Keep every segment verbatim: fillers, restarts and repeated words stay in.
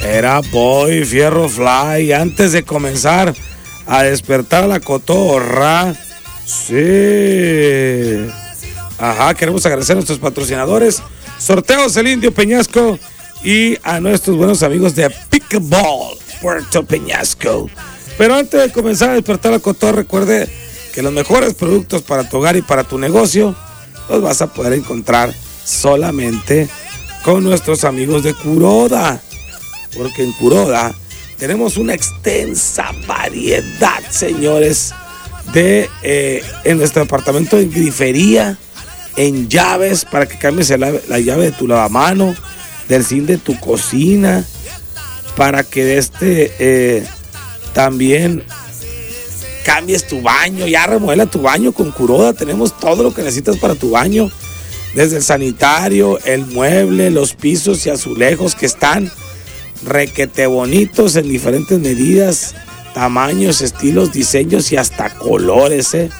Era Boy Fierro Fly. Antes de comenzar a despertar a la cotorra, sí. Ajá, queremos agradecer a nuestros patrocinadores, Sorteos El Indio Peñasco, y a nuestros buenos amigos de Pickleball Puerto Peñasco. Pero antes de comenzar a despertar la cotorra, recuerde que los mejores productos para tu hogar y para tu negocio los vas a poder encontrar solamente con nuestros amigos de Kuroda, porque en Kuroda tenemos una extensa variedad, señores, de eh, en nuestro departamento de grifería, en llaves para que cambies la, la llave de tu lavamano, del zinc de tu cocina, para que este eh, también cambies tu baño. Ya remuela tu baño con Kuroda. Tenemos todo lo que necesitas para tu baño, desde el sanitario, el mueble, los pisos y azulejos, que están requete bonitos en diferentes medidas, tamaños, estilos, diseños y hasta colores, ¿eh?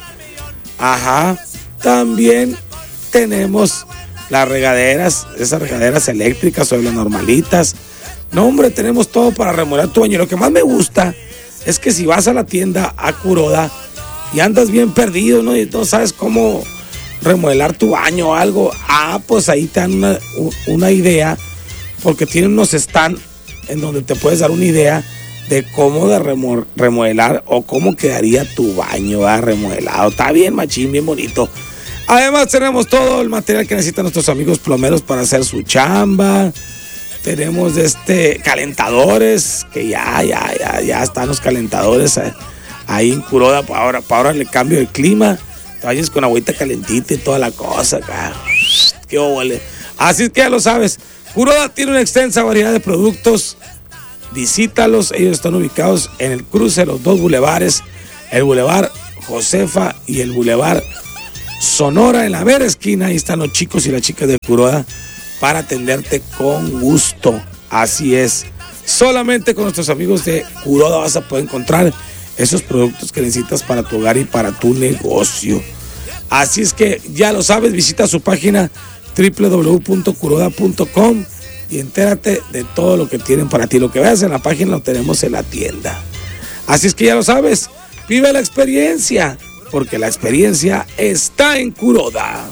Ajá. También tenemos las regaderas, esas regaderas eléctricas o las normalitas. No, hombre, tenemos todo para remodelar tu baño. Lo que más me gusta es que si vas a la tienda a Kuroda y andas bien perdido, ¿no? Y no sabes cómo remodelar tu baño o algo, ah, pues ahí te dan una, una idea, porque tienen unos stand en donde te puedes dar una idea de cómo de remo- remodelar o cómo quedaría tu baño, ¿verdad? Remodelado. Está bien machín, bien bonito. Además tenemos todo el material que necesitan nuestros amigos plomeros para hacer su chamba. Tenemos este calentadores, que ya, ya, ya, ya están los calentadores ahí en Kuroda. Para ahora, para ahora el cambio de clima, te vayas con agüita calentita y toda la cosa acá. Qué óvole. Así es que ya lo sabes, Kuroda tiene una extensa variedad de productos. Visítalos, ellos están ubicados en el cruce de los dos bulevares, el bulevar Josefa y el bulevar Sonora, en la vera esquina. Ahí están los chicos y las chicas de Kuroda para atenderte con gusto. Así es, solamente con nuestros amigos de Kuroda vas a poder encontrar esos productos que necesitas para tu hogar y para tu negocio. Así es que ya lo sabes, visita su página doble u doble u doble u punto kuroda punto com y entérate de todo lo que tienen para ti. Lo que veas en la página lo tenemos en la tienda. Así es que ya lo sabes, vive la experiencia, porque la experiencia está en Kuroda.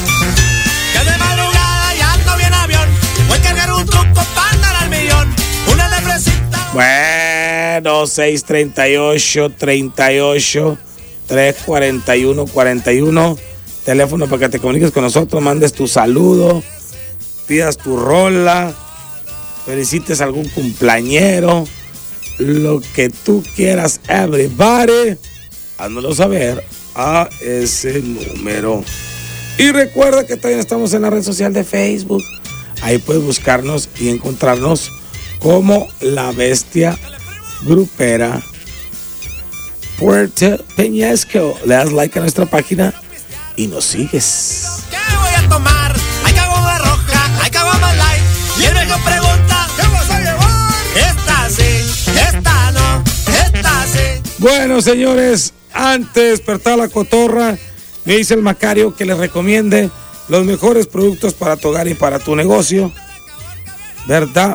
Que de madrugada ya ando bien avión, voy a cargar un truco para andar al millón, una depresita. Bueno, seis treinta y ocho, treinta y ocho, tres cuarenta y uno, cuarenta y uno, teléfono para que te comuniques con nosotros, mandes tu saludo, pidas tu rola, felicites a algún cumpleañero, lo que tú quieras, everybody, háznoslo saber a ese número. Y recuerda que también estamos en la red social de Facebook. Ahí puedes buscarnos y encontrarnos como La Bestia Grupera Puerto Peñasco. Le das like a nuestra página y nos sigues. ¿Qué voy a tomar? Hay caguama roja, hay caguama light. Y el viejo pregunta, ¿qué vas a llevar? Esta sí, esta no, esta sí. Bueno, señores, antes de despertar la cotorra, me dice el Macario que les recomiende los mejores productos para tu hogar y para tu negocio, ¿verdad?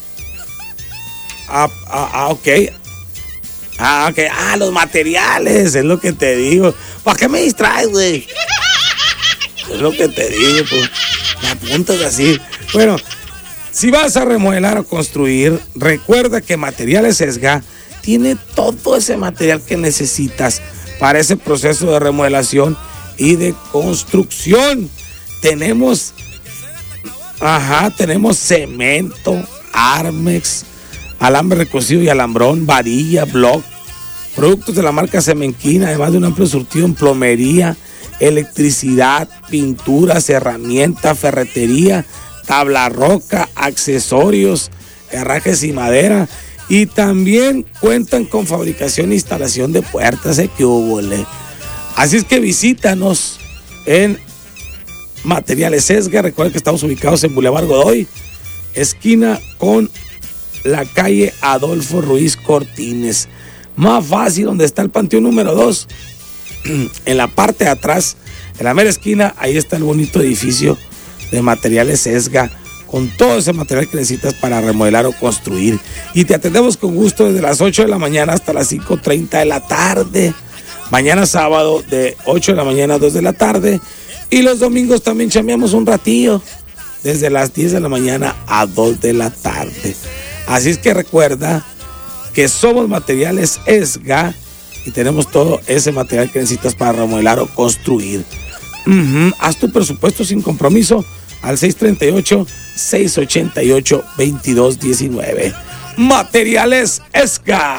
Ah, ah, ah, ok. Ah, ok. Ah, los materiales, es lo que te digo. ¿Para qué me distraes, güey? Es lo que te digo, pues. Me apuntas así. Bueno, si vas a remodelar o construir, recuerda que Materiales Esga tiene todo ese material que necesitas para ese proceso de remodelación y de construcción. Tenemos, ajá, tenemos cemento, Armex, alambre recocido y alambrón, varilla, block, productos de la marca Cemenquina, además de un amplio surtido en plomería, electricidad, pinturas, herramientas, ferretería, tabla roca, accesorios, herrajes y madera. Y también cuentan con fabricación e instalación de puertas, ¿eh? ¡Qué húbole! Así es que visítanos en Materiales Esga. Recuerda que estamos ubicados en Boulevard Godoy, esquina con la calle Adolfo Ruiz Cortines. Más fácil, donde está el panteón número dos, en la parte de atrás, en la mera esquina, ahí está el bonito edificio de Materiales Esga, con todo ese material que necesitas para remodelar o construir. Y te atendemos con gusto desde las ocho de la mañana hasta las cinco treinta de la tarde. Mañana sábado de ocho de la mañana a dos de la tarde. Y los domingos también chambeamos un ratillo, desde las diez de la mañana a dos de la tarde. Así es que recuerda que somos Materiales Esga y tenemos todo ese material que necesitas para remodelar o construir. Uh-huh. Haz tu presupuesto sin compromiso al seis treinta y ocho, seiscientos ochenta y ocho, veintidós diecinueve. Materiales Esga.